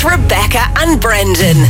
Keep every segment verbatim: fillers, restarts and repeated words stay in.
with Rebecca and Brendan.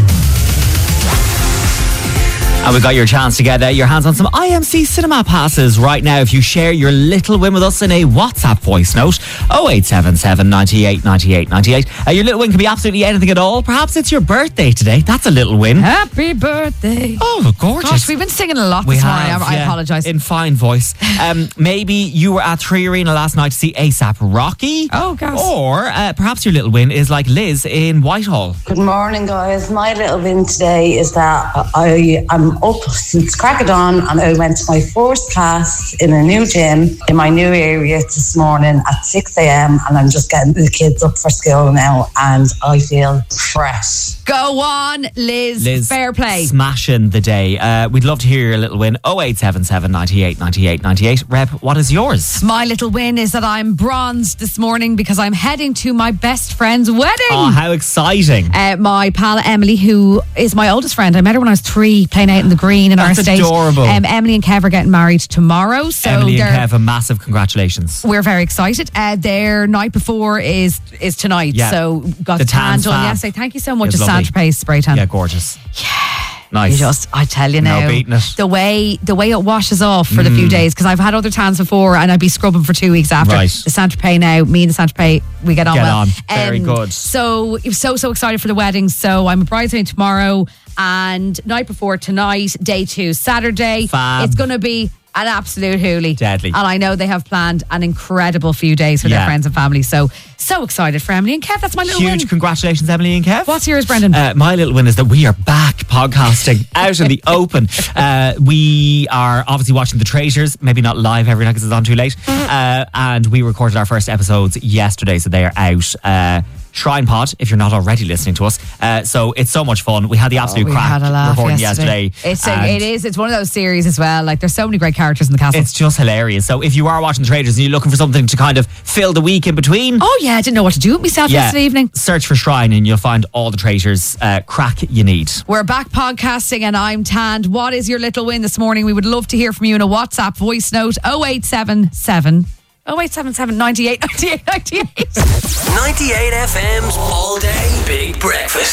And we got your chance to get uh, your hands on some I M C cinema passes right now if you share your little win with us in a WhatsApp voice note. oh eight seven seven, nine eight, nine eight, nine eight. Uh, your little win can be absolutely anything at all. Perhaps it's your birthday today. That's a little win. Happy birthday. Oh, gorgeous. Gosh, we've been singing a lot We this have, morning. I, yeah, I apologise. In fine voice. Um, maybe you were at Three Arena last night to see ASAP Rocky. Oh, gosh. Or uh, perhaps your little win is like Liz in Whitehall. Good morning, guys. My little win today is that I am up since crack of dawn and I went to my first class in a new gym in my new area this morning at six a.m. and I'm just getting the kids up for school now and I feel fresh. Go on, Liz. Liz, fair play. Smashing the day. Uh, we'd love to hear your little win. oh eight seven seven, nine eight, nine eight, nine eight. Reb, what is yours? My little win is that I'm bronzed this morning because I'm heading to my best friend's wedding. Oh, how exciting. Uh, my pal Emily, who is my oldest friend, I met her when I was three, playing out in the green in That's our estate. adorable. Um, Emily and Kev are getting married tomorrow. So Emily and they're- Kev, a massive congratulations. We're very excited. Uh, their night before is is tonight. Yeah. So got The the tan tan's done fab. yesterday. Thank you so much. It's It's lovely. Santa Pace spray tan. Yeah, gorgeous. Yeah. Nice. You just, I tell you No now, beating it. the way the way it washes off for the few days, because I've had other tans before and I'd be scrubbing for two weeks after. Right. The Santa Pay now, me and the Santa Pay, we get on Get well. on. Very good. So I'm so so excited for the wedding. So I'm a bridesmaid tomorrow and night before tonight, day two, Saturday. Fab. It's going to be an absolute hoolie. Deadly. And I know they have planned an incredible few days for Yeah. their friends and family. So, so excited for Emily and Kev. That's my little Huge win. congratulations, Emily and Kev. What's yours, Brendan? Uh, my little win is that we are back podcasting out in the open. Uh, we are obviously watching The Traitors, maybe not live every night because it's on too late. Uh, and we recorded our first episodes yesterday, so they are out. Uh, Shrine Pod, if you're not already listening to us. Uh, so it's so much fun. We had the absolute Oh, we crack had a laugh recording yesterday. yesterday. It's a, and it is. It's one of those series as well. Like there's so many great characters in the castle. It's just hilarious. So if you are watching The Traitors and you're looking for something to kind of fill the week in between, oh yeah, I didn't know what to do with myself yesterday evening. search for Shrine and you'll find all the Traitors uh, crack you need. We're back podcasting and I'm tanned. What is your little win this morning? We would love to hear from you in a WhatsApp voice note. oh eight seven seven oh eight seven seven, nine eight, nine eight, nine eight. ninety-eight F M's All Day Big Breakfast.